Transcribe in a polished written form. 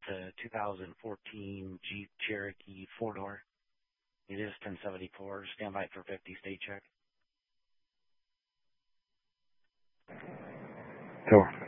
It's a 2014 Jeep Cherokee 4-door. It is 1074. Stand by for 50 state check. Sure.